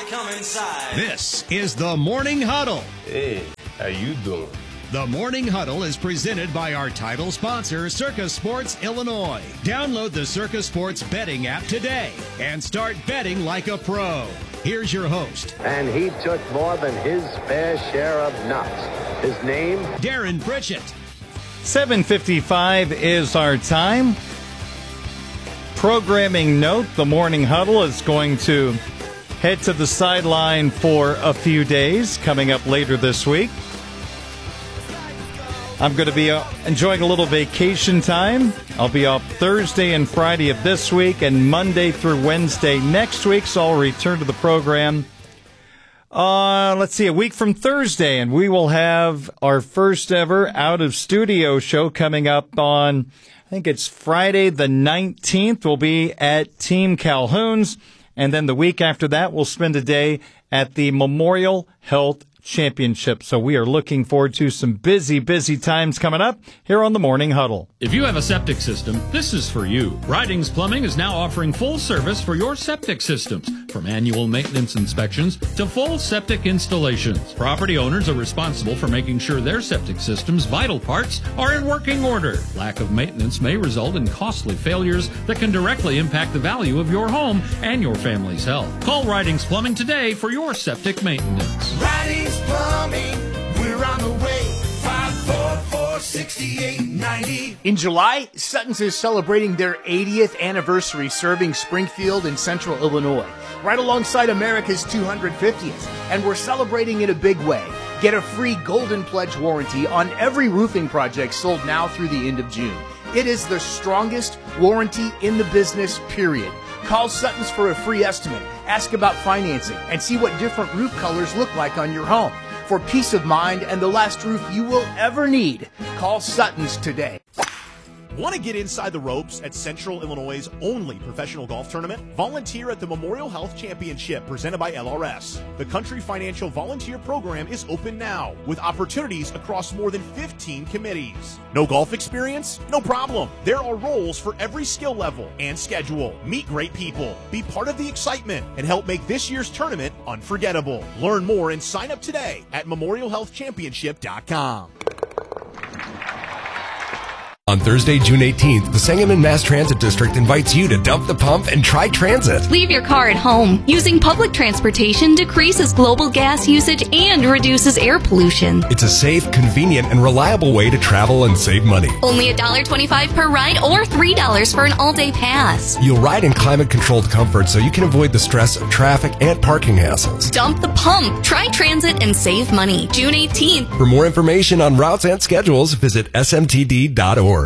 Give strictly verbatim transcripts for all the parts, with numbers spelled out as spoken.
come inside. This is the Morning Huddle. Hey, how you doing? The Morning Huddle is presented by our title sponsor, Circa Sports Illinois. Download the Circa Sports betting app today and start betting like a pro. Here's your host. And he took more than his fair share of nuts. His name? Darren Pritchett. seven fifty-five is our time. Programming note, the Morning Huddle is going to head to the sideline for a few days coming up later this week. I'm going to be uh, enjoying a little vacation time. I'll be off Thursday and Friday of this week and Monday through Wednesday next week, so I'll return to the program. Uh, let's see, a week from Thursday, and we will have our first ever out-of-studio show coming up on, I think it's Friday the nineteenth. We'll be at Team Calhoun's, and then the week after that, we'll spend a day at the Memorial Health Championship. So we are looking forward to some busy, busy times coming up here on the Morning Huddle. If you have a septic system, this is for you. Ridings Plumbing is now offering full service for your septic systems, from annual maintenance inspections to full septic installations. Property owners are responsible for making sure their septic system's vital parts are in working order. Lack of maintenance may result in costly failures that can directly impact the value of your home and your family's health. Call Ridings Plumbing today for your septic maintenance. Ridings Plumbing, we're on the way. five four four, six eight nine zero. In July, Sutton's is celebrating their eightieth anniversary serving Springfield and Central Illinois, right alongside America's two hundred fiftieth. And we're celebrating in a big way. Get a free Golden Pledge warranty on every roofing project sold now through the end of June. It is the strongest warranty in the business, period. Call Sutton's for a free estimate, ask about financing, and see what different roof colors look like on your home. For peace of mind and the last roof you will ever need, call Sutton's today. Want to get inside the ropes at Central Illinois' only professional golf tournament? Volunteer at the Memorial Health Championship presented by L R S. The Country Financial Volunteer Program is open now with opportunities across more than fifteen committees. No golf experience? No problem. There are roles for every skill level and schedule. Meet great people, be part of the excitement, and help make this year's tournament unforgettable. Learn more and sign up today at memorial health championship dot com. On Thursday, June eighteenth, the Sangamon Mass Transit District invites you to dump the pump and try transit. Leave your car at home. Using public transportation decreases global gas usage and reduces air pollution. It's a safe, convenient, and reliable way to travel and save money. Only one dollar and twenty-five cents per ride or three dollars for an all-day pass. You'll ride in climate-controlled comfort so you can avoid the stress of traffic and parking hassles. Dump the pump. Try transit and save money. June eighteenth. For more information on routes and schedules, visit S M T D dot org.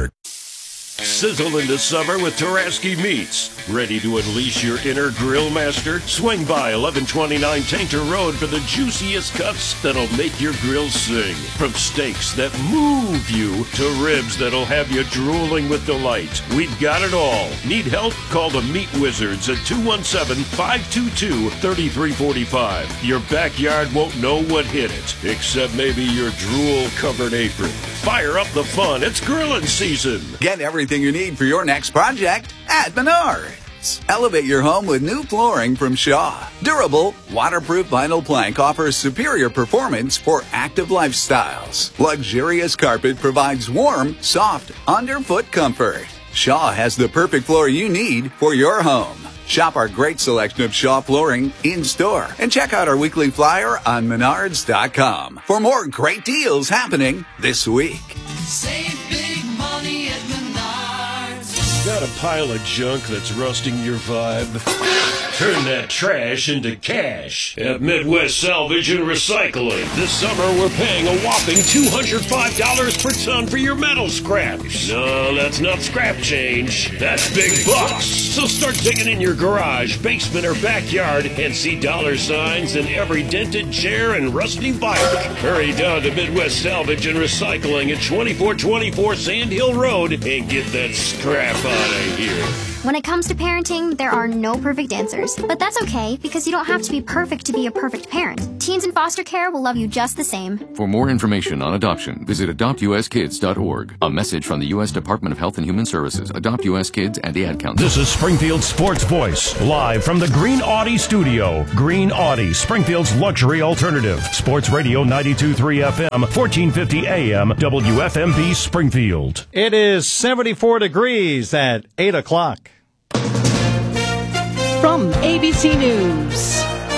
Sizzle into summer with Taraski Meats. Ready to unleash your inner grill master? Swing by eleven twenty-nine Tainter Road for the juiciest cuts that'll make your grill sing. From steaks that move you to ribs that'll have you drooling with delight. We've got it all. Need help? Call the Meat Wizards at two one seven, five two two, three three four five. Your backyard won't know what hit it, except maybe your drool-covered apron. Fire up the fun. It's grilling season. Get everything you need for your next project at Menards. Elevate your home with new flooring from Shaw. Durable, waterproof vinyl plank offers superior performance for active lifestyles. Luxurious carpet provides warm, soft, underfoot comfort. Shaw has the perfect floor you need for your home. Shop our great selection of Shaw flooring in-store and check out our weekly flyer on menards dot com for more great deals happening this week. Save big money at Menards. Got a pile of junk that's rusting your vibe? Turn that trash into cash at Midwest Salvage and Recycling. This summer, we're paying a whopping two hundred five dollars per ton for your metal scrap. No, that's not scrap change. That's big bucks. So start digging in your garage, basement, or backyard and see dollar signs in every dented chair and rusty bike. Hurry down to Midwest Salvage and Recycling at twenty-four twenty-four Sand Hill Road and get that scrap out of here. When it comes to parenting, there are no perfect answers. But that's okay, because you don't have to be perfect to be a perfect parent. Teens in foster care will love you just the same. For more information on adoption, visit adopt u s kids dot org. A message from the U S Department of Health and Human Services, Adopt U S Kids, and the Ad Council. This is Springfield's Sports Voice, live from the Green Audi studio. Green Audi, Springfield's luxury alternative. Sports Radio ninety-two point three F M, fourteen fifty A M, W F M B Springfield. It is seventy-four degrees at eight o'clock. From A B C News,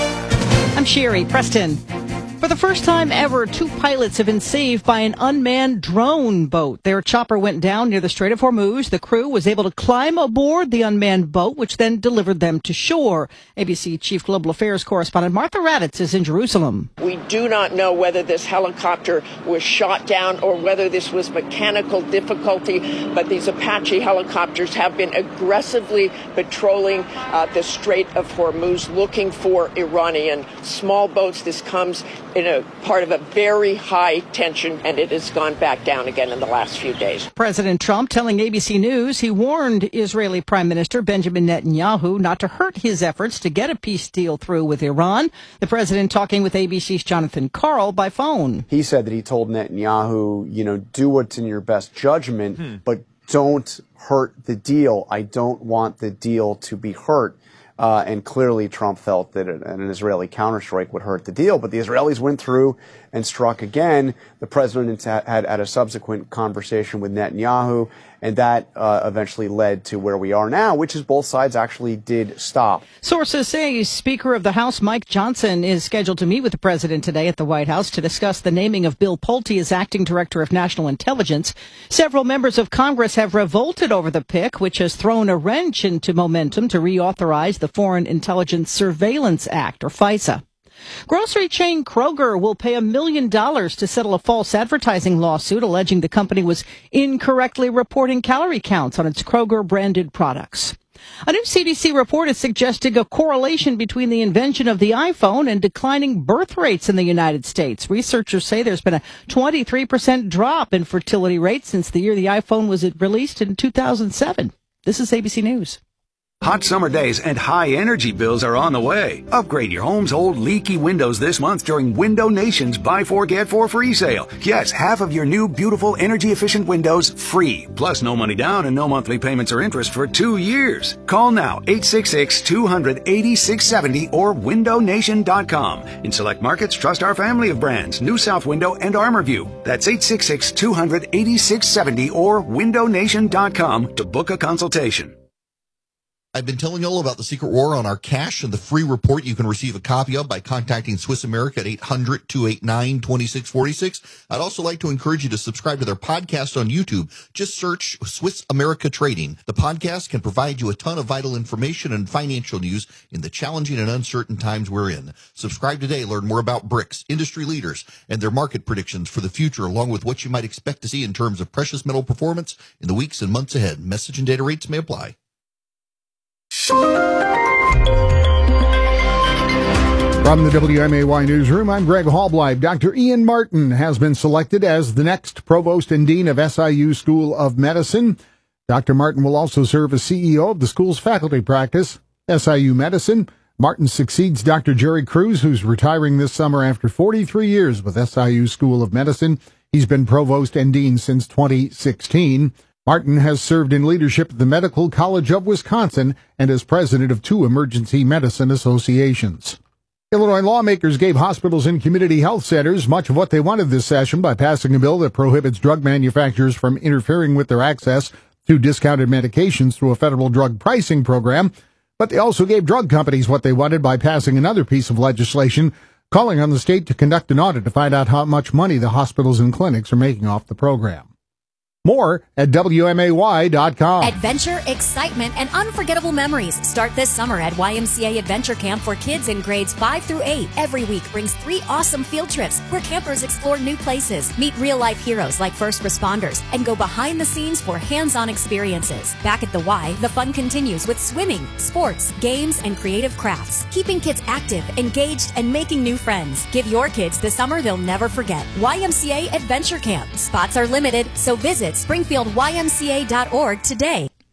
I'm Sherry Preston. For the first time ever, two pilots have been saved by an unmanned drone boat. Their chopper went down near the Strait of Hormuz. The crew was able to climb aboard the unmanned boat, which then delivered them to shore. A B C Chief Global Affairs correspondent Martha Raddatz is in Jerusalem. We do not know whether this helicopter was shot down or whether this was mechanical difficulty, but these Apache helicopters have been aggressively patrolling uh, the Strait of Hormuz looking for Iranian small boats. This comes in a part of a very high tension, and it has gone back down again in the last few days. President Trump telling A B C News he warned Israeli Prime Minister Benjamin Netanyahu not to hurt his efforts to get a peace deal through with Iran. The president talking with A B C's Jonathan Karl by phone. He said that he told Netanyahu, you know, do what's in your best judgment, hmm. but don't hurt the deal. I don't want the deal to be hurt. Uh, and clearly Trump felt that an Israeli counterstrike would hurt the deal. But the Israelis went through and struck again. The president had had a subsequent conversation with Netanyahu, and that uh, eventually led to where we are now, which is both sides actually did stop. Sources say Speaker of the House Mike Johnson is scheduled to meet with the president today at the White House to discuss the naming of Bill Pulte as acting director of national intelligence. Several members of Congress have revolted over the pick, which has thrown a wrench into momentum to reauthorize the Foreign Intelligence Surveillance Act, or FISA. Grocery chain Kroger will pay a million dollars to settle a false advertising lawsuit alleging the company was incorrectly reporting calorie counts on its Kroger-branded products. A new C D C report is suggesting a correlation between the invention of the iPhone and declining birth rates in the United States. Researchers say there's been a twenty-three percent drop in fertility rates since the year the iPhone was released in two thousand seven. This is A B C News. Hot summer days and high energy bills are on the way. Upgrade your home's old leaky windows this month during Window Nation's Buy Four, Get Four free sale. Yes, half of your new beautiful energy efficient windows free. Plus no money down and no monthly payments or interest for two years. Call now, eight six six, two hundred, eighty-six seventy or window nation dot com. In select markets, trust our family of brands, New South Window and ArmorView. That's eight six six, two hundred, eighty-six seventy or window nation dot com to book a consultation. I've been telling you all about the secret war on our cash and the free report you can receive a copy of by contacting Swiss America at eight hundred, two eight nine, two six four six. I'd also like to encourage you to subscribe to their podcast on YouTube. Just search Swiss America Trading. The podcast can provide you a ton of vital information and financial news in the challenging and uncertain times we're in. Subscribe today. Learn more about BRICS, industry leaders, and their market predictions for the future, along with what you might expect to see in terms of precious metal performance in the weeks and months ahead. Message and data rates may apply. From the W M A Y Newsroom, I'm Greg Hallbleib. Doctor Ian Martin has been selected as the next Provost and Dean of S I U School of Medicine. Doctor Martin will also serve as C E O of the school's faculty practice, S I U Medicine. Martin succeeds Doctor Jerry Cruz, who's retiring this summer after forty-three years with S I U School of Medicine. He's been Provost and Dean since twenty sixteen. Martin has served in leadership at the Medical College of Wisconsin and as president of two emergency medicine associations. Illinois lawmakers gave hospitals and community health centers much of what they wanted this session by passing a bill that prohibits drug manufacturers from interfering with their access to discounted medications through a federal drug pricing program. But they also gave drug companies what they wanted by passing another piece of legislation calling on the state to conduct an audit to find out how much money the hospitals and clinics are making off the program. More at W M A Y dot com. Adventure, excitement, and unforgettable memories start this summer at Y M C A Adventure Camp for kids in grades five through eight. Every week brings three awesome field trips where campers explore new places, meet real-life heroes like first responders, and go behind the scenes for hands-on experiences. Back at the Y, the fun continues with swimming, sports, games, and creative crafts, keeping kids active, engaged, and making new friends. Give your kids the summer they'll never forget. Y M C A Adventure Camp. Spots are limited, so visit Springfield Y M C A dot org today.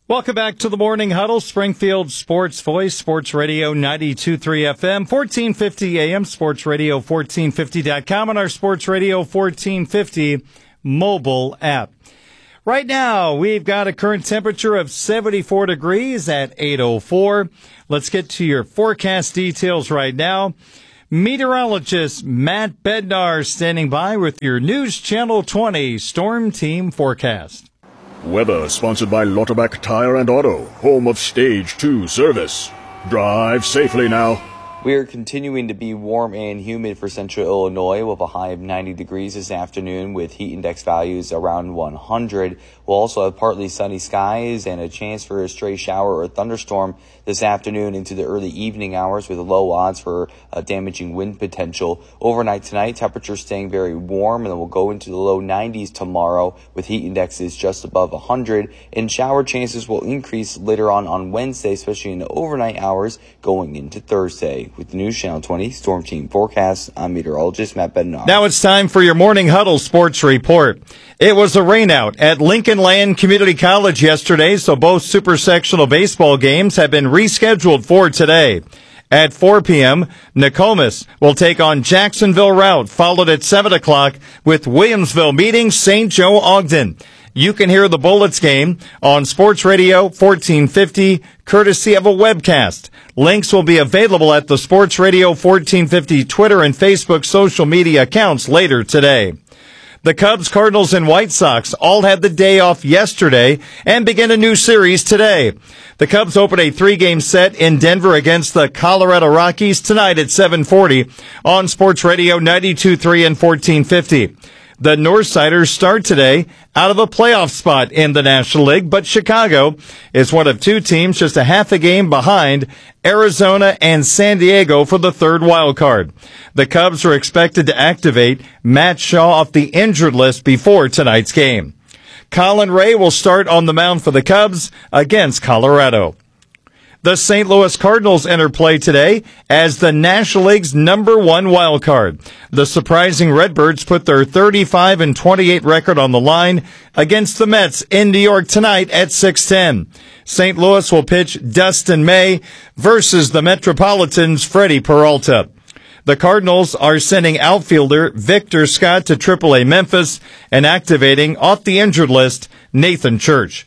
Welcome back to the Morning Huddle, Springfield Sports Voice, Sports Radio ninety-two point three F M, fourteen fifty A M, Sports Radio fourteen fifty dot com, and our Sports Radio fourteen fifty mobile app. Right now, we've got a current temperature of seventy-four degrees at eight oh four. Let's get to your forecast details right now. Meteorologist Matt Bednar standing by with your News Channel twenty Storm Team forecast. Weather sponsored by Lauterbach Tire and Auto, home of Stage two service. Drive safely now. We are continuing to be warm and humid for central Illinois with a high of ninety degrees this afternoon with heat index values around one hundred. We'll also have partly sunny skies and a chance for a stray shower or thunderstorm this afternoon into the early evening hours with low odds for a damaging wind potential. Overnight tonight, temperatures staying very warm, and then we'll go into the low nineties tomorrow with heat indexes just above one hundred. And shower chances will increase later on on Wednesday, especially in the overnight hours going into Thursday. With the News Channel twenty Storm Team forecast, I'm meteorologist Matt Bednar. Now it's time for your Morning Huddle Sports Report. It was a rainout at Lincoln Land Community College yesterday, so both super sectional baseball games have been rescheduled for today. At four p.m., Nokomis will take on Jacksonville Route, followed at seven o'clock with Williamsville meeting Saint Joe Ogden. You can hear the Bullets game on Sports Radio fourteen fifty, courtesy of a webcast. Links will be available at the Sports Radio fourteen fifty Twitter and Facebook social media accounts later today. The Cubs, Cardinals, and White Sox all had the day off yesterday and begin a new series today. The Cubs open a three-game set in Denver against the Colorado Rockies tonight at seven forty on Sports Radio ninety-two point three and fourteen fifty. The Northsiders start today out of a playoff spot in the National League, but Chicago is one of two teams just a half a game behind Arizona and San Diego for the third wild card. The Cubs are expected to activate Matt Shaw off the injured list before tonight's game. Colin Ray will start on the mound for the Cubs against Colorado. The Saint Louis Cardinals enter play today as the National League's number one wild card. The surprising Redbirds put their thirty-five and twenty-eight record on the line against the Mets in New York tonight at six ten. Saint Louis will pitch Dustin May versus the Metropolitans' Freddie Peralta. The Cardinals are sending outfielder Victor Scott to triple A Memphis and activating off the injured list Nathan Church.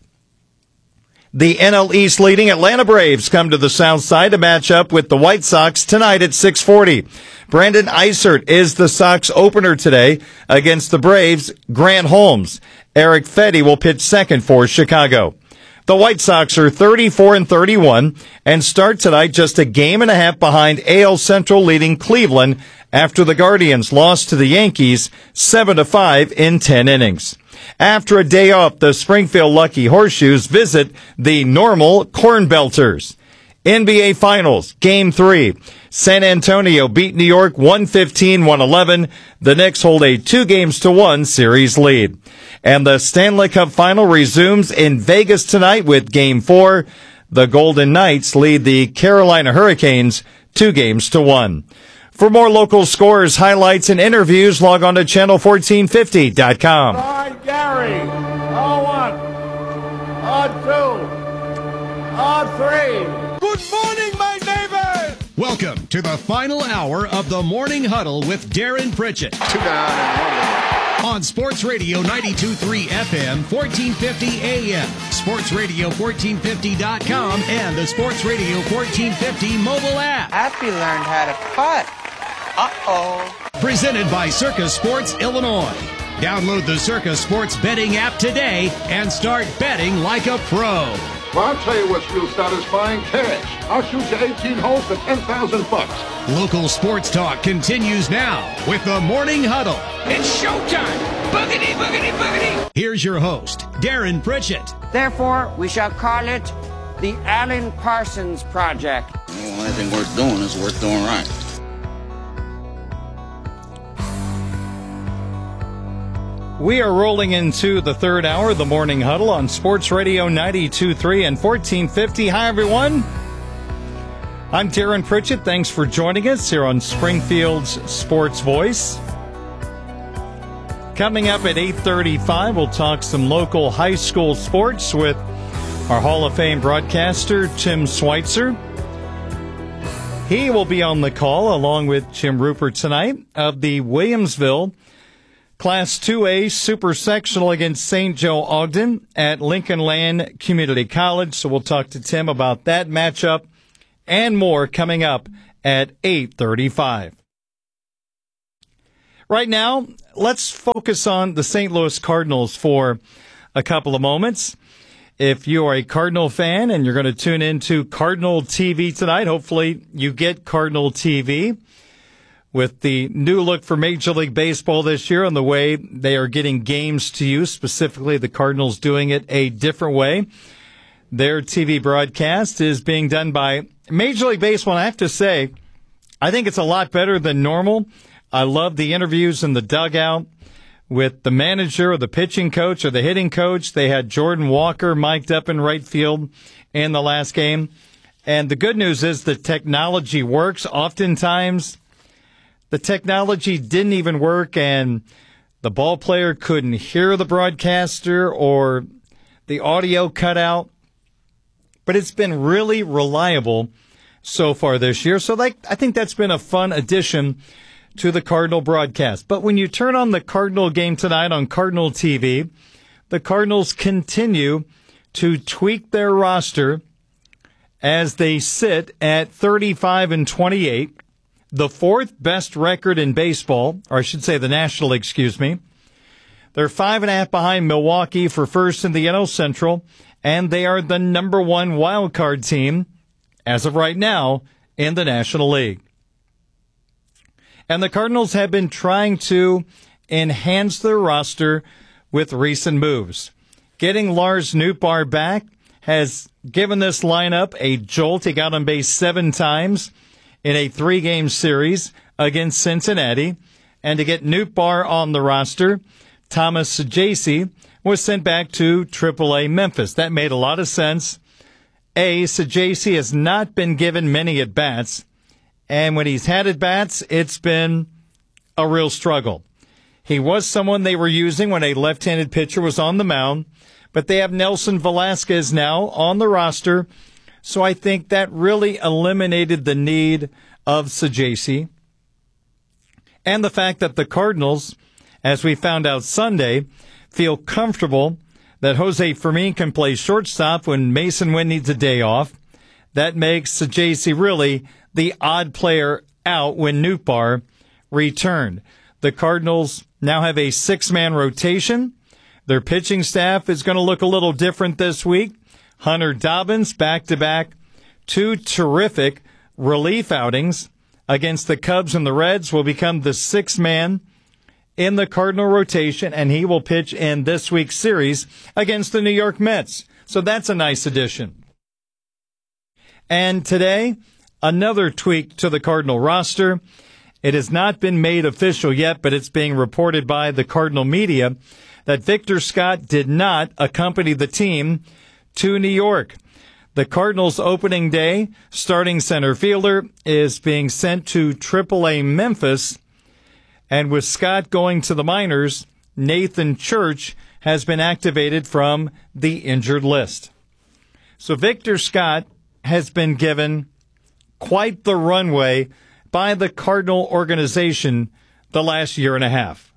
The N L East leading Atlanta Braves come to the south side to match up with the White Sox tonight at six forty. Brandon Eisert is the Sox opener today against the Braves' Grant Holmes. Eric Fetty will pitch second for Chicago. The White Sox are thirty-four and thirty-one and start tonight just a game and a half behind A L Central leading Cleveland after the Guardians lost to the Yankees seven to five in ten innings. After a day off, the Springfield Lucky Horseshoes visit the Normal Corn Belters. N B A Finals, Game three. San Antonio beat New York one fifteen to one eleven. The Knicks hold a two games to one series lead. And the Stanley Cup Final resumes in Vegas tonight with Game four. The Golden Knights lead the Carolina Hurricanes two games to one. For more local scores, highlights, and interviews, log on to channel fourteen fifty dot com. All right, Gary. On one. On two. On three. Good morning, my neighbors. Welcome to the final hour of the Morning Huddle with Darren Pritchett. Two down and one. On Sports Radio ninety-two point three F M, fourteen fifty A M, Sports Radio fourteen fifty dot com, and the Sports Radio fourteen fifty mobile app. Happy learned how to putt. Uh-oh. Presented by Circus Sports Illinois. Download the Circus Sports betting app today and start betting like a pro. Well, I'll tell you what's real satisfying, cash. I'll shoot you eighteen holes for ten thousand bucks. Local sports talk continues now with the Morning Huddle. It's showtime. Boogity, boogity, boogity. Here's your host, Darren Pritchett. Therefore, we shall call it the Alan Parsons Project. Well, anything worth doing is worth doing right. We are rolling into the third hour of the Morning Huddle on Sports Radio ninety-two point three and fourteen fifty. Hi, everyone. I'm Darren Pritchett. Thanks for joining us here on Springfield's Sports Voice. Coming up at eight thirty-five, we'll talk some local high school sports with our Hall of Fame broadcaster, Tim Schweitzer. He will be on the call along with Jim Rupert tonight of the Williamsville Class two A Super Sectional against Saint Joe Ogden at Lincoln Land Community College. So we'll talk to Tim about that matchup and more coming up at eight thirty-five. Right now, let's focus on the Saint Louis Cardinals for a couple of moments. If you are a Cardinal fan and you're going to tune into Cardinal T V tonight, hopefully you get Cardinal T V. With the new look for Major League Baseball this year and the way they are getting games to you, specifically the Cardinals doing it a different way. Their T V broadcast is being done by Major League Baseball, and I have to say, I think it's a lot better than normal. I love the interviews in the dugout with the manager or the pitching coach or the hitting coach. They had Jordan Walker mic'd up in right field in the last game. And the good news is the technology works. Oftentimes, the technology didn't even work, and the ball player couldn't hear the broadcaster or the audio cut out. But it's been really reliable so far this year. So like, I think that's been a fun addition to the Cardinal broadcast. But when you turn on the Cardinal game tonight on Cardinal T V, the Cardinals continue to tweak their roster as they sit at thirty-five and twenty-eight. The fourth best record in baseball, or I should say the National League, excuse me. They're five and a half behind Milwaukee for first in the N L Central, and they are the number one wild card team, as of right now, in the National League. And the Cardinals have been trying to enhance their roster with recent moves. Getting Lars Nootbaar back has given this lineup a jolt. He got on base seven times in a three-game series against Cincinnati. And to get Nootbaar on the roster, Thomas Saggese was sent back to triple A Memphis. That made a lot of sense. A, Saggese has not been given many at-bats, and when he's had at-bats, it's been a real struggle. He was someone they were using when a left-handed pitcher was on the mound, but they have Nelson Velasquez now on the roster, so I think that really eliminated the need of Saggese. And the fact that the Cardinals, as we found out Sunday, feel comfortable that Jose Fermin can play shortstop when Mason Wynn needs a day off. That makes Saggese really the odd player out when Nootbaar returned. The Cardinals now have a six-man rotation. Their pitching staff is going to look a little different this week. Hunter Dobbins, back-to-back, two terrific relief outings against the Cubs and the Reds, will become the sixth man in the Cardinal rotation, and he will pitch in this week's series against the New York Mets. So that's a nice addition. And today, another tweak to the Cardinal roster. It has not been made official yet, but it's being reported by the Cardinal media that Victor Scott did not accompany the team to New York. The Cardinals' opening day starting center fielder is being sent to triple A Memphis. And with Scott going to the minors, Nathan Church has been activated from the injured list. So Victor Scott has been given quite the runway by the Cardinal organization the last year and a half.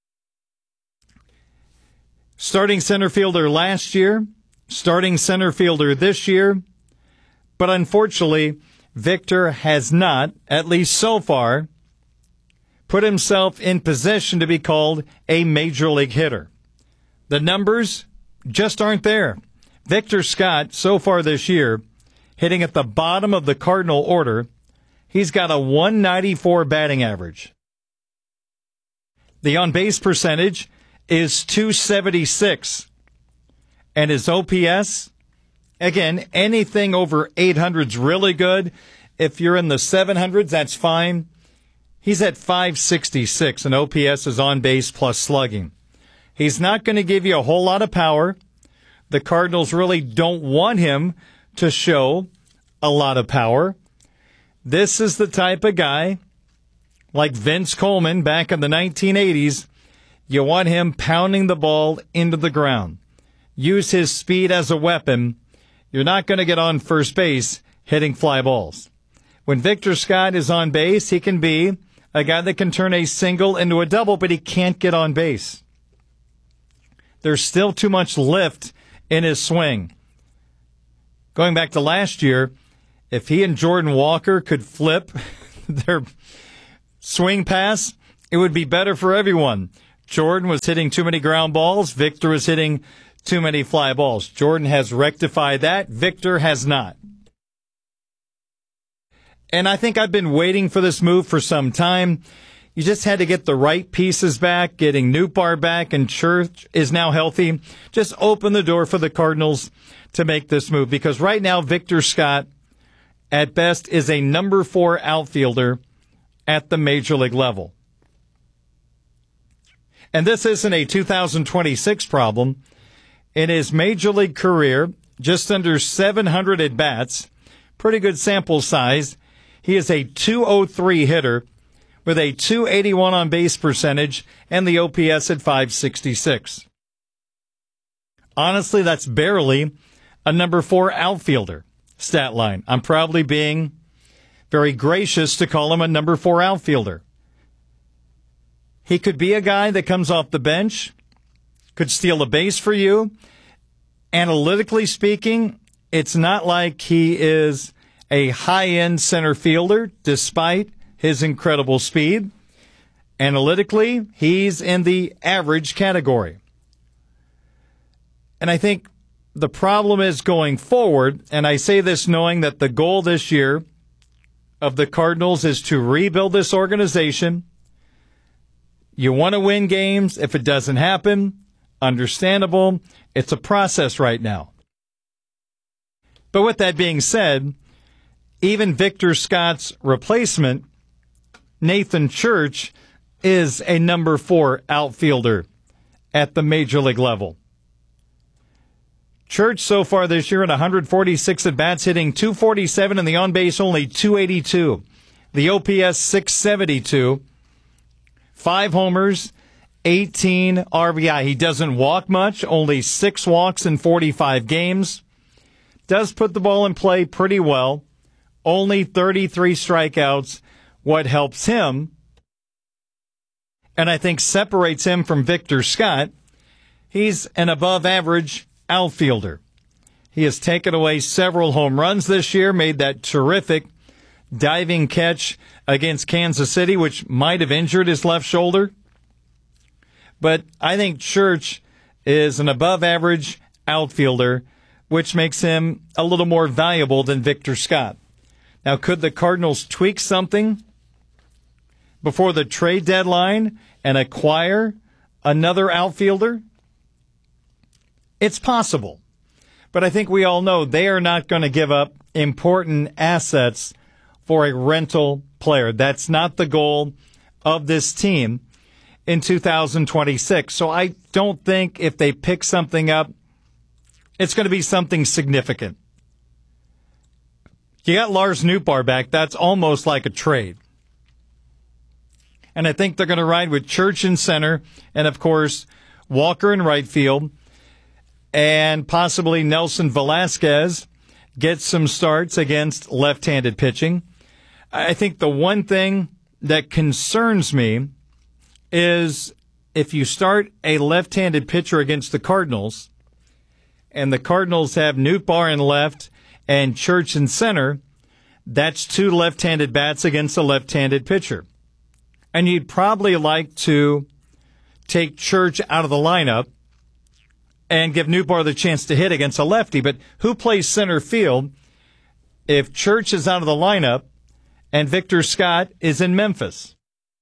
Starting center fielder last year, starting center fielder this year, but unfortunately, Victor has not, at least so far, put himself in position to be called a major league hitter. The numbers just aren't there. Victor Scott, so far this year, hitting at the bottom of the Cardinal order, he's got a one ninety-four batting average. The on-base percentage is two seventy-six. And his O P S, again, anything over eight hundred is really good. If you're in the seven hundreds, that's fine. He's at five sixty-six, and O P S is on base plus slugging. He's not going to give you a whole lot of power. The Cardinals really don't want him to show a lot of power. This is the type of guy, like Vince Coleman back in the nineteen eighties, you want him pounding the ball into the ground. Use his speed as a weapon you're not going to get on first base hitting fly balls. When Victor Scott is on base, he can be a guy that can turn a single into a double, but he can't get on base. There's still too much lift in his swing. Going back to last year, if he and Jordan Walker could flip their swing pass, it would be better for everyone. Jordan was hitting too many ground balls. Victor was hitting too many fly balls. Jordan has rectified that. Victor has not. And I think I've been waiting for this move for some time. You just had to get the right pieces back. Getting Nootbaar back and Church is now healthy. Just open the door for the Cardinals to make this move. Because right now, Victor Scott, at best, is a number four outfielder at the major league level. And this isn't a two thousand twenty-six problem. In his major league career, just under seven hundred at-bats, pretty good sample size. He is a two oh three hitter with a two eighty-one on base percentage and the O P S at five sixty-six. Honestly, that's barely a number four outfielder stat line. I'm probably being very gracious to call him a number four outfielder. He could be a guy that comes off the bench, could steal a base for you. Analytically speaking, it's not like he is a high-end center fielder, despite his incredible speed. Analytically, he's in the average category. And I think the problem is going forward, and I say this knowing that the goal this year of the Cardinals is to rebuild this organization. You want to win games. If it doesn't happen, understandable. It's a process right now. But with that being said, even Victor Scott's replacement, Nathan Church, is a number four outfielder at the major league level. Church so far this year at one hundred forty-six at-bats, hitting two forty-seven and the on-base only two eighty-two. The O P S six seventy-two. Five homers, eighteen R B I. He doesn't walk much, only six walks in forty-five games. Does put the ball in play pretty well. Only thirty-three strikeouts. What helps him, and I think separates him from Victor Scott, he's an above-average outfielder. He has taken away several home runs this year, made that terrific diving catch against Kansas City, which might have injured his left shoulder. But I think Church is an above-average outfielder, which makes him a little more valuable than Victor Scott. Now, could the Cardinals tweak something before the trade deadline and acquire another outfielder? It's possible. But I think we all know they are not going to give up important assets for a rental player. That's not the goal of this team in two thousand twenty-six. So I don't think if they pick something up, it's going to be something significant. You got Lars Nootbaar back. That's almost like a trade. And I think they're going to ride with Church in center and, of course, Walker in right field, and possibly Nelson Velasquez gets some starts against left-handed pitching. I think the one thing that concerns me is if you start a left-handed pitcher against the Cardinals, and the Cardinals have Nootbaar in left and Church in center, that's two left-handed bats against a left-handed pitcher. And you'd probably like to take Church out of the lineup and give Nootbaar the chance to hit against a lefty. But who plays center field if Church is out of the lineup and Victor Scott is in Memphis?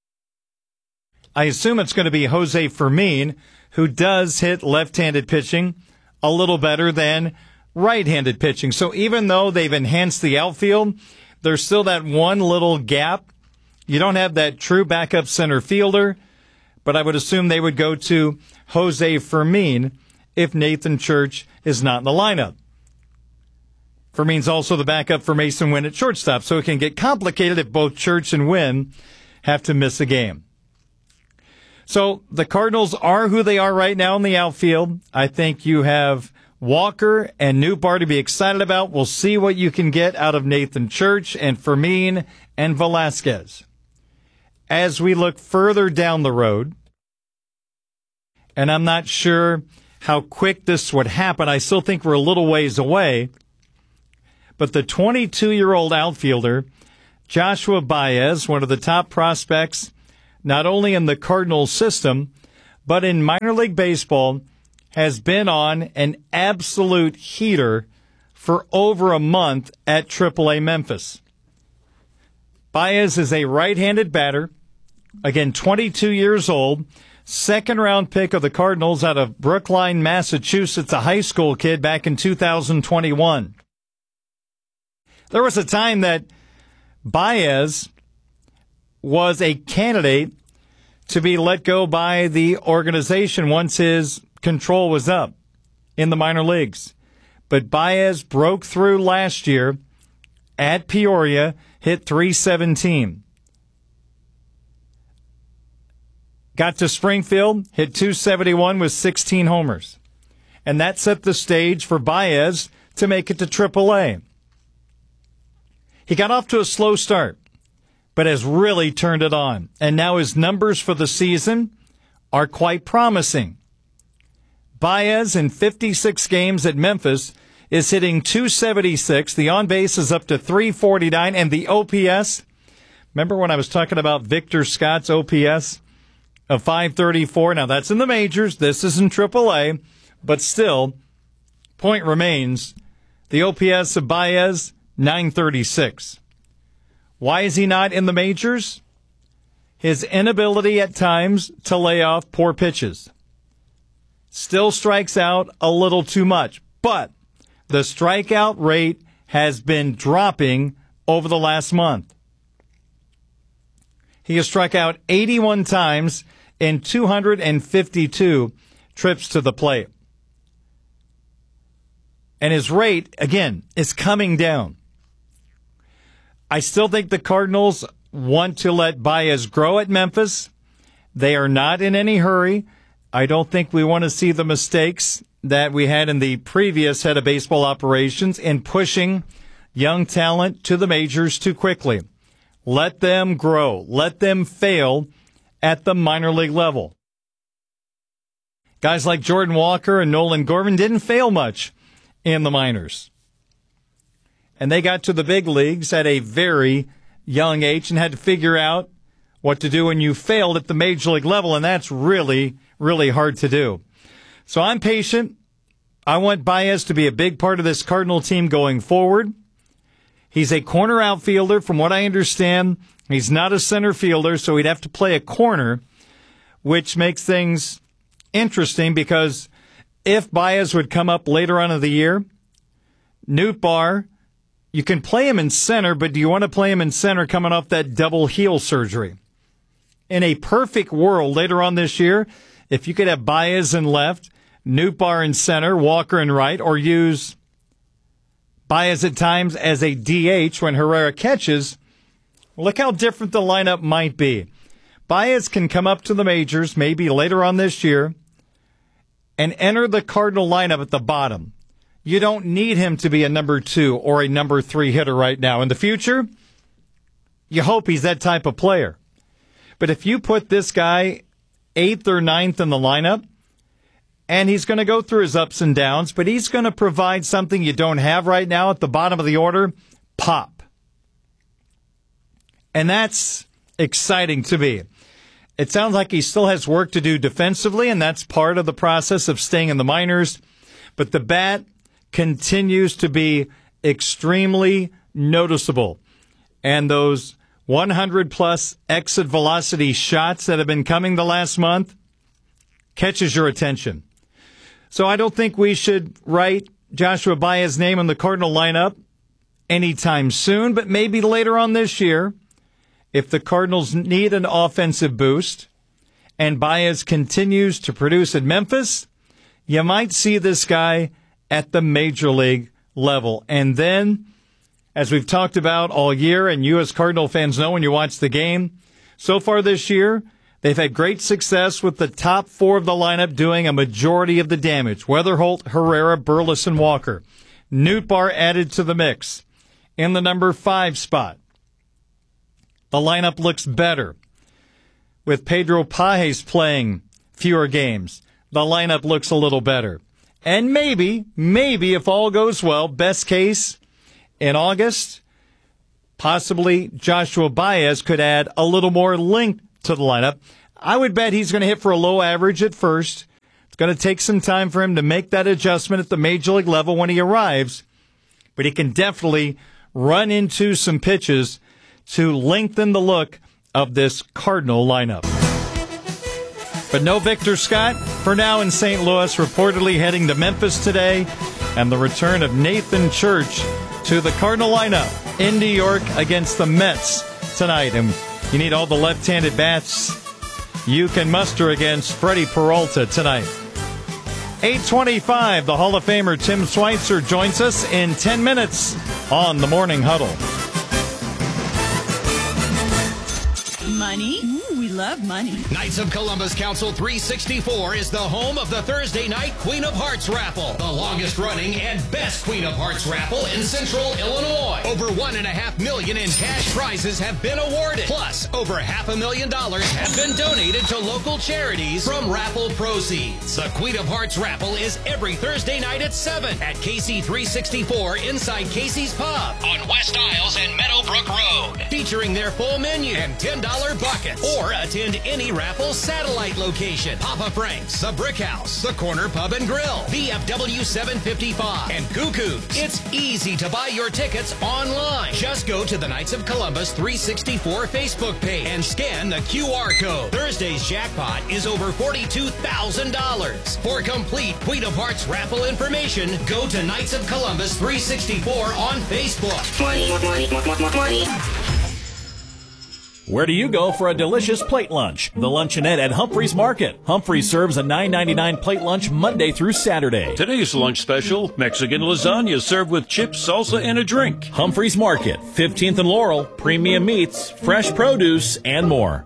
I assume it's going to be Jose Fermin, who does hit left-handed pitching a little better than right-handed pitching. So even though they've enhanced the outfield, there's still that one little gap. You don't have that true backup center fielder, but I would assume they would go to Jose Fermin if Nathan Church is not in the lineup. Fermin's also the backup for Mason Wynn at shortstop, so it can get complicated if both Church and Wynn have to miss a game. So the Cardinals are who they are right now in the outfield. I think you have Walker and Nootbaar to be excited about. We'll see what you can get out of Nathan Church and Fermin and Velasquez. As we look further down the road, and I'm not sure how quick this would happen, I still think we're a little ways away, but the twenty-two-year-old outfielder, Joshua Baez, one of the top prospects, not only in the Cardinals system, but in minor league baseball, has been on an absolute heater for over a month at triple A Memphis. Baez is a right-handed batter, again, twenty-two years old, second-round pick of the Cardinals out of Brookline, Massachusetts, a high school kid back in two thousand twenty-one. There was a time that Baez was a candidate to be let go by the organization once his control was up in the minor leagues. But Baez broke through last year at Peoria, hit three seventeen. Got to Springfield, hit two seventy-one with sixteen homers. And that set the stage for Baez to make it to triple A. He got off to a slow start, but has really turned it on. And now his numbers for the season are quite promising. Baez, in fifty-six games at Memphis, is hitting two seventy-six. The on-base is up to three forty-nine. And the O P S, remember when I was talking about Victor Scott's O P S of five thirty-four? Now, that's in the majors. This is in triple A. But still, point remains, the O P S of Baez, nine thirty-six. Why is he not in the majors? His inability at times to lay off poor pitches. Still strikes out a little too much, but the strikeout rate has been dropping over the last month. He has struck out eighty-one times in two hundred fifty-two trips to the plate. And his rate, again, is coming down. I still think the Cardinals want to let Baez grow at Memphis. They are not in any hurry. I don't think we want to see the mistakes that we had in the previous head of baseball operations in pushing young talent to the majors too quickly. Let them grow. Let them fail at the minor league level. Guys like Jordan Walker and Nolan Gorman didn't fail much in the minors. And they got to the big leagues at a very young age and had to figure out what to do when you failed at the major league level, and that's really, really hard to do. So I'm patient. I want Baez to be a big part of this Cardinal team going forward. He's a corner outfielder, from what I understand. He's not a center fielder, so he'd have to play a corner, which makes things interesting because if Baez would come up later on in the year, Nootbaar, you can play him in center, but do you want to play him in center coming off that double heel surgery? In a perfect world later on this year, if you could have Baez in left, Nootbaar in center, Walker in right, or use Baez at times as a D H when Herrera catches, look how different the lineup might be. Baez can come up to the majors maybe later on this year and enter the Cardinal lineup at the bottom. You don't need him to be a number two or a number three hitter right now. In the future, you hope he's that type of player. But if you put this guy eighth or ninth in the lineup, and he's going to go through his ups and downs, but he's going to provide something you don't have right now at the bottom of the order, pop. And that's exciting to me. It sounds like he still has work to do defensively, and that's part of the process of staying in the minors. But the bat continues to be extremely noticeable. And those one hundred plus exit velocity shots that have been coming the last month catches your attention. So I don't think we should write Joshua Baez's name on the Cardinal lineup anytime soon, but maybe later on this year, if the Cardinals need an offensive boost and Baez continues to produce at Memphis, you might see this guy at the major league level. And then, as we've talked about all year, and you as Cardinal fans know when you watch the game, so far this year, They've had great success with the top four of the lineup doing a majority of the damage. Weatherholt, Herrera, Burleson, Walker. Nootbaar added to the mix in the number five spot. The lineup looks better. With Pedro Pages playing fewer games, the lineup looks a little better. And maybe, maybe if all goes well, best case in August, possibly Joshua Baez could add a little more length to the lineup. I would bet he's going to hit for a low average at first. It's going to take some time for him to make that adjustment at the major league level when he arrives, but he can definitely run into some pitches to lengthen the look of this Cardinal lineup. But no Victor Scott for now in Saint Louis, reportedly heading to Memphis today, and the return of Nathan Church to the Cardinal lineup in New York against the Mets tonight. And you need all the left-handed bats you can muster against Freddie Peralta tonight. eight twenty-five, the Hall of Famer Tim Schweitzer joins us in ten minutes on the Morning Huddle. Money? Ooh, we love money. Knights of Columbus Council three sixty-four is the home of the Thursday night Queen of Hearts raffle, the longest running and best Queen of Hearts raffle in Central Illinois. Over one and a half million in cash prizes have been awarded. Plus, over half a million dollars have been donated to local charities from raffle proceeds. The Queen of Hearts raffle is every Thursday night at seven at K C three sixty-four inside Casey's Pub on West Isles and Meadowbrook Road, featuring their full menu and ten dollars buckets. Or attend any raffle satellite location. Papa Frank's, the Brick House, the Corner Pub and Grill, B F W seven fifty-five, and Cuckoo's. It's easy to buy your tickets online. Just go to the Knights of Columbus three sixty-four Facebook page and scan the Q R code. Thursday's jackpot is over forty-two thousand dollars. For complete Queen of Hearts raffle information, go to Knights of Columbus three sixty-four on Facebook. Money, money, money, money. Where do you go for a delicious plate lunch? The Luncheonette at Humphreys Market. Humphreys serves a nine ninety-nine plate lunch Monday through Saturday. Today's lunch special, Mexican lasagna served with chips, salsa, and a drink. Humphreys Market, fifteenth and Laurel, premium meats, fresh produce, and more.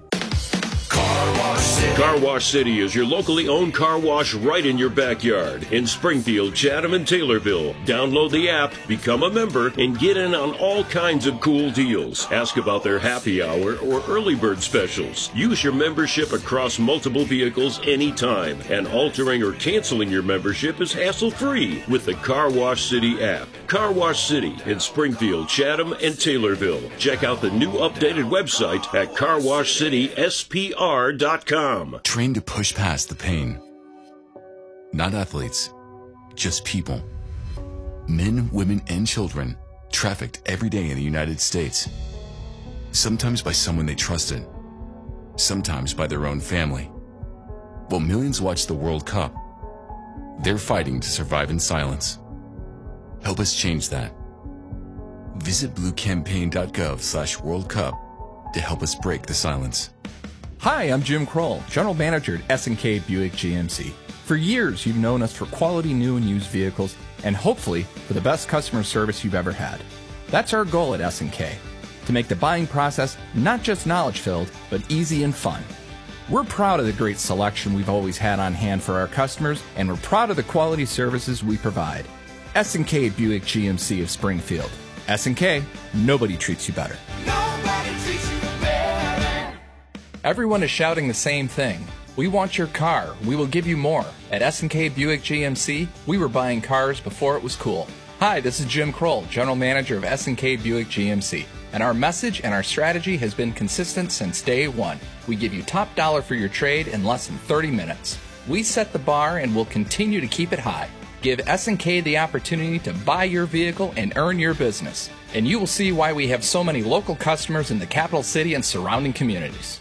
Car Wash City is your locally owned car wash right in your backyard in Springfield, Chatham, and Taylorville. Download the app, become a member, and get in on all kinds of cool deals. Ask about their happy hour or early bird specials. Use your membership across multiple vehicles anytime, and altering or canceling your membership is hassle-free with the Car Wash City app. Car Wash City in Springfield, Chatham, and Taylorville. Check out the new updated website at car wash city s p r dot com. Train to push past the pain. Not athletes, just people. Men, women, and children trafficked every day in the United States. Sometimes by someone they trusted, sometimes by their own family. While millions watch the World Cup, they're fighting to survive in silence. Help us change that. Visit bluecampaign.gov slash World Cup to help us break the silence. Hi, I'm Jim Kroll, General Manager at S and K Buick G M C. For years, you've known us for quality new and used vehicles, and hopefully for the best customer service you've ever had. That's our goal at S and K, to make the buying process not just knowledge-filled, but easy and fun. We're proud of the great selection we've always had on hand for our customers, and we're proud of the quality services we provide. S and K Buick G M C of Springfield. S and K, nobody treats you better. Nobody treats you better. Everyone is shouting the same thing. We want your car. We will give you more. At S and K Buick G M C, we were buying cars before it was cool. Hi, this is Jim Kroll, General Manager of S and K Buick G M C. And our message and our strategy has been consistent since day one. We give you top dollar for your trade in less than thirty minutes. We set the bar and will continue to keep it high. Give S and K the opportunity to buy your vehicle and earn your business. And you will see why we have so many local customers in the capital city and surrounding communities.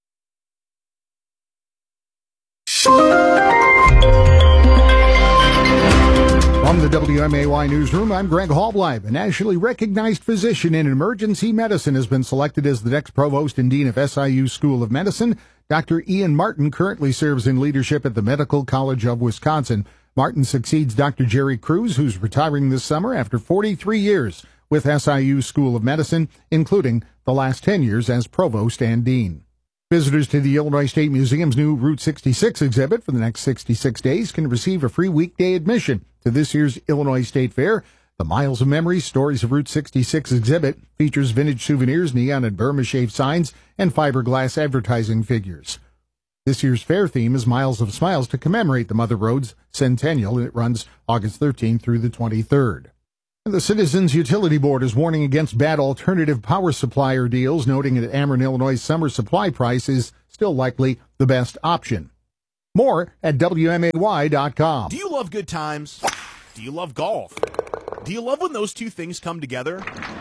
From the W M A Y Newsroom, I'm Greg Hallbleib. A nationally recognized physician in emergency medicine has been selected as the next provost and dean of S I U School of Medicine. Doctor Ian Martin currently serves in leadership at the Medical College of Wisconsin. Martin succeeds Doctor Jerry Cruz, who's retiring this summer after forty-three years with S I U School of Medicine, including the last ten years as provost and dean. Visitors to the Illinois State Museum's new Route sixty-six exhibit for the next sixty-six days can receive a free weekday admission to this year's Illinois State Fair. The Miles of Memory Stories of Route sixty-six exhibit features vintage souvenirs, neon and Burma-shaped signs, and fiberglass advertising figures. This year's fair theme is Miles of Smiles to commemorate the Mother Road's centennial, and it runs August thirteenth through the twenty-third. And the Citizens Utility Board is warning against bad alternative power supplier deals, noting that Ameren, Illinois' summer supply price is still likely the best option. More at W M A Y dot com. Do you love good times? Do you love golf? Do you love when those two things come together?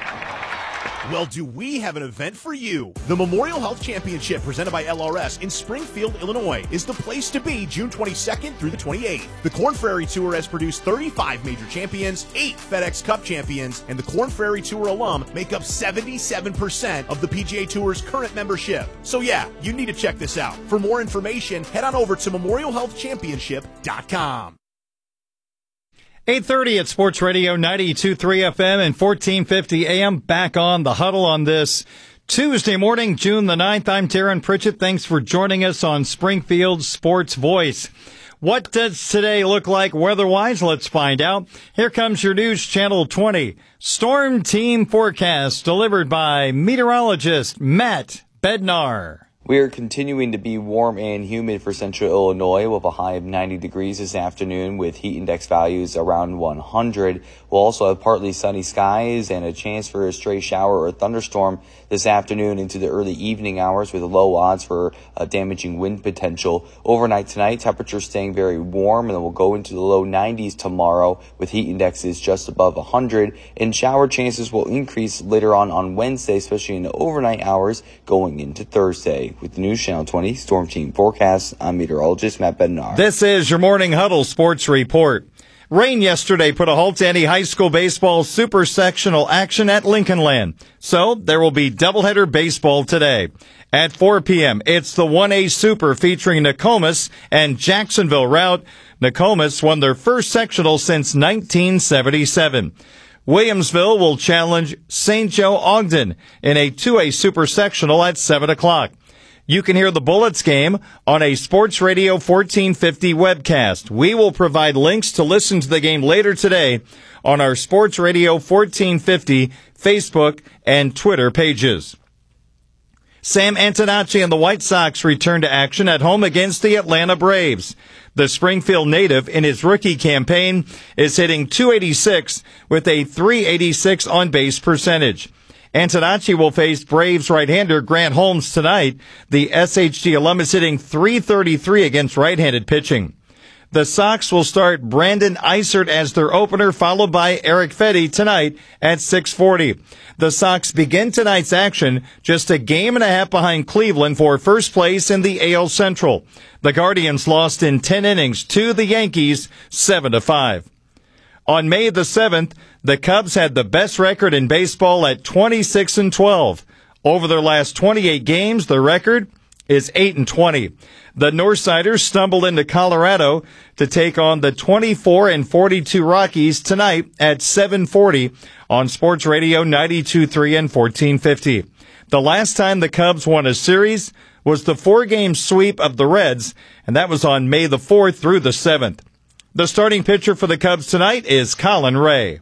Well, do we have an event for you? The Memorial Health Championship, presented by L R S in Springfield, Illinois, is the place to be June twenty-second through the twenty-eighth. The Korn Ferry Tour has produced thirty-five major champions, eight FedEx Cup champions, and the Korn Ferry Tour alum make up seventy-seven percent of the P G A Tour's current membership. So yeah, you need to check this out. For more information, head on over to memorial health championship dot com. eight thirty at Sports Radio ninety-two point three F M and fourteen fifty A M. Back on the huddle on this Tuesday morning, June the ninth. I'm Darren Pritchett. Thanks for joining us on Springfield Sports Voice. What does today look like weather-wise? Let's find out. Here comes your News Channel twenty Storm Team Forecast delivered by meteorologist Matt Bednar. We are continuing to be warm and humid for central Illinois with a high of ninety degrees this afternoon with heat index values around one hundred. We'll also have partly sunny skies and a chance for a stray shower or thunderstorm this afternoon into the early evening hours with low odds for a damaging wind potential. Overnight tonight, temperatures staying very warm, and then we'll go into the low nineties tomorrow with heat indexes just above one hundred. And shower chances will increase later on on Wednesday, especially in the overnight hours going into Thursday. With the News Channel twenty Storm Team Forecast, I'm meteorologist Matt Bednar. This is your Morning Huddle Sports Report. Rain yesterday put a halt to any high school baseball super sectional action at Lincoln Land. So there will be doubleheader baseball today. At four p.m., it's the one A Super featuring Nokomis and Jacksonville route. Nokomis won their first sectional since nineteen seventy-seven. Williamsville will challenge Saint Joe Ogden in a two A Super sectional at seven o'clock. You can hear the Bullets game on a Sports Radio fourteen fifty webcast. We will provide links to listen to the game later today on our Sports Radio fourteen fifty Facebook and Twitter pages. Sam Antonacci and the White Sox return to action at home against the Atlanta Braves. The Springfield native in his rookie campaign is hitting two eighty-six with a three eighty-six on-base percentage. Antonacci will face Braves right-hander Grant Holmes tonight. The S H G alum is hitting three thirty-three against right-handed pitching. The Sox will start Brandon Eisert as their opener, followed by Eric Fetty tonight at six forty. The Sox begin tonight's action just a game and a half behind Cleveland for first place in the A L Central. The Guardians lost in ten innings to the Yankees, seven to five. On May the seventh, the Cubs had the best record in baseball at twenty-six and twelve. Over their last twenty-eight games, the record is eight and twenty. The Northsiders stumbled into Colorado to take on the twenty-four and forty-two Rockies tonight at seven forty on Sports Radio ninety-two point three and fourteen fifty. The last time the Cubs won a series was the four-game sweep of the Reds, and that was on May the fourth through the seventh. The starting pitcher for the Cubs tonight is Colin Ray.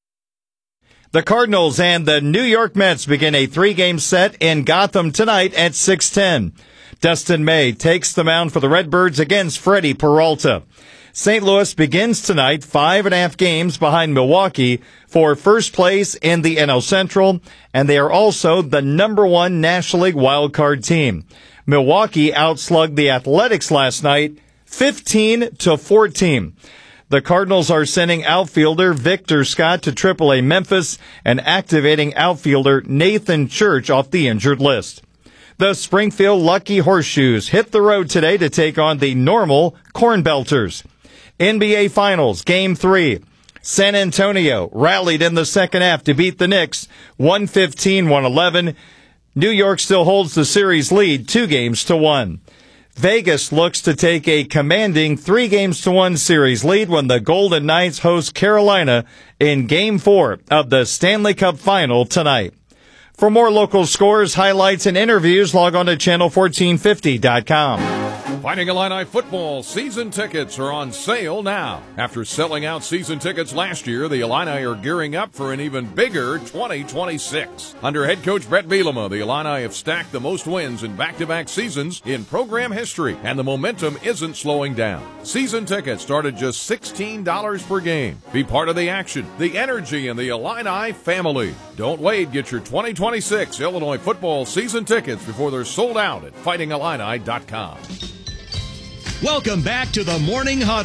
The Cardinals and the New York Mets begin a three-game set in Gotham tonight at six ten. Dustin May takes the mound for the Redbirds against Freddie Peralta. Saint Louis begins tonight five and a half games behind Milwaukee for first place in the N L Central, and they are also the number one National League wildcard team. Milwaukee outslugged the Athletics last night fifteen to fourteen. The Cardinals are sending outfielder Victor Scott to triple A Memphis and activating outfielder Nathan Church off the injured list. The Springfield Lucky Horseshoes hit the road today to take on the Normal Corn Belters. N B A Finals, Game three. San Antonio rallied in the second half to beat the Knicks one fifteen to one eleven. New York still holds the series lead two games to one. Vegas looks to take a commanding three games to one series lead when the Golden Knights host Carolina in Game four of the Stanley Cup Final tonight. For more local scores, highlights, and interviews, log on to channel fourteen fifty dot com. Fighting Illini football season tickets are on sale now. After selling out season tickets last year, the Illini are gearing up for an even bigger twenty twenty-six. Under head coach Brett Bielema, the Illini have stacked the most wins in back-to-back seasons in program history, and the momentum isn't slowing down. Season tickets start at just sixteen dollars per game. Be part of the action, the energy, and the Illini family. Don't wait. Get your twenty twenty-six Illinois football season tickets before they're sold out at fighting illini dot com. Welcome back to the Morning Huddle.